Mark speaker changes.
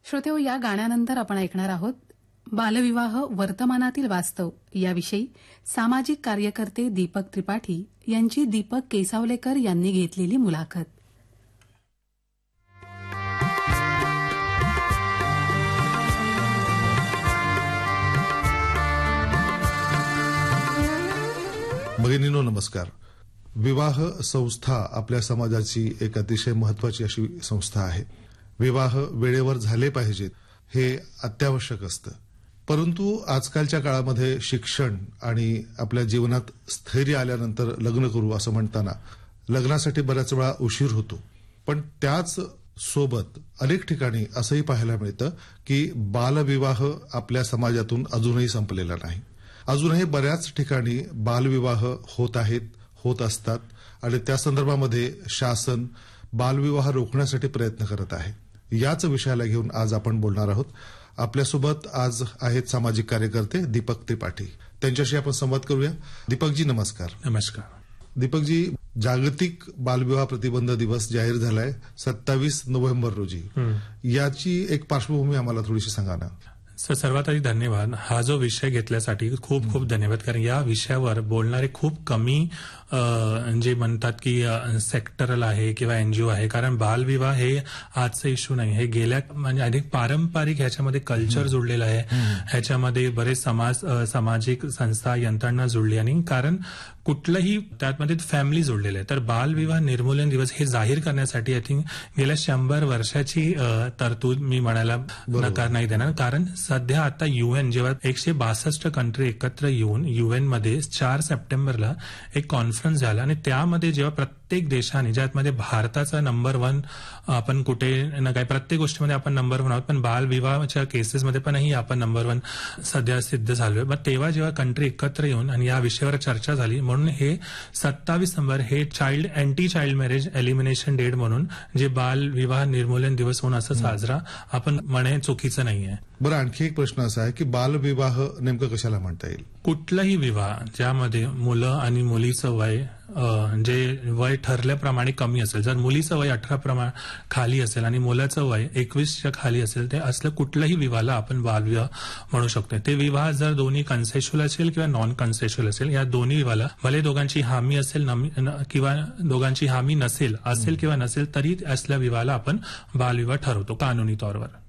Speaker 1: श्रोतेहो, या गाण्यानंतर आपण ऐकणार आहोत बालविवाह वर्तमानातील वास्तव याविषयी सामाजिक कार्यकर्ते दीपक त्रिपाठी यांची दीपक केसावलेकर यांनी घेतलेली मुलाखत.
Speaker 2: भगिनींनो, नमस्कार. विवाह संस्था आपल्या समाजाची एक अतिशय महत्वाची अशी संस्था आहे. विवाह वेळेवर झाले पाहिजेत हे अत्यावश्यक असतं. परंतु आजकालच्या काळामध्ये शिक्षण आणि आपल्या जीवनात स्थैर्य आल्यानंतर लग्न करू असं म्हणताना लग्नासाठी बऱ्याच वेळा उशीर होतो. पण त्याच सोबत अनेक ठिकाणी असंही पाहायला मिळतं की बालविवाह आपल्या समाजातून अजूनही संपलेला नाही. अजूनही बऱ्याच ठिकाणी बालविवाह होत आहेत, होत असतात आणि त्या संदर्भामध्ये शासन बालविवाह रोखण्यासाठी प्रयत्न करत आहे. याच विषयाला घेऊन आज आपण बोलणार आहोत. आपल्यासोबत आज आहेत सामाजिक कार्यकर्ते दीपक त्रिपाठी. त्यांच्याशी आपण संवाद करूया. दीपकजी, नमस्कार.
Speaker 3: नमस्कार.
Speaker 2: दीपकजी, जागतिक बालविवाह प्रतिबंध दिवस जाहीर झालाय 27 नोव्हेंबर रोजी. याची एक पार्श्वभूमी आम्हाला थोडीशी सांगा ना.
Speaker 3: सर्वात आधी धन्यवाद. हा जो विषय घेतल्यासाठी खूप खूप धन्यवाद. कारण या विषयावर बोलणारे खूप कमी जे म्हणतात की सेक्टरल आहे किंवा एनजीओ आहे. कारण बालविवाह हे आजचा इश्यू नाही. हे गेल्या म्हणजे अनेक पारंपरिक ह्याच्यामध्ये कल्चर जुळलेलं आहे. ह्याच्यामध्ये बरेच सामाजिक संस्था यंत्रणा जुळली आणि कारण कुठलंही त्यामध्ये फॅमिली जुळलेलं आहे. तर बालविवाह निर्मूलन दिवस हे जाहीर करण्यासाठी आय थिंक गेल्या 100 वर्षाची तरतूद मी म्हणायला नकार नाही देणार. कारण सध्या आता UN जेव्हा 162 कंट्री एकत्र येऊन UN मध्ये 4 सप्टेंबरला एक कॉन्फरन्स झाला आणि त्यामध्ये जेव्हा प्रत्येक देशाने ज्यामध्ये भारताचा नंबर 1 आपण कुठे ना काय प्रत्येक गोष्टीमध्ये आपण नंबर 1 आहोत, पण बालविवाहाच्या केसेसमध्ये पणही आपण नंबर 1 सध्या सिद्ध झालोय. मग तेव्हा जेव्हा कंट्री एकत्र येऊन आणि या विषयावर चर्चा झाली म्हणून हे 27 नंबर हे anti child marriage elimination date म्हणून जे बालविवाह निर्मूलन दिवस म्हणून असं साजरा आपण म्हणे चुकीचं नाहीये.
Speaker 2: बरं, आणखी एक प्रश्न असा आहे की बालविवाह नेमकं कशाला म्हणता येईल?
Speaker 3: कुठलाही विवाह ज्यामध्ये मुलं आणि मुलीचं वय जे वय ठरल्याप्रमाणे कमी असेल. जर मुलीचं वय 18 खाली असेल आणि मुलाचं वय 21च्या खाली असेल, ते असलं कुठल्याही विवाहाला आपण बालविवाह म्हणू शकतो. ते विवाह जर दोन्ही कन्सेशुअल असेल किंवा नॉन कन्सेशुअल असेल, या दोन्ही विवाहाला भले दोघांची हामी असेल किंवा दोघांची हामी नसेल किंवा नसेल, तरी असल्या विवाहाला आपण बालविवाह ठरवतो कानूनी तौरवर.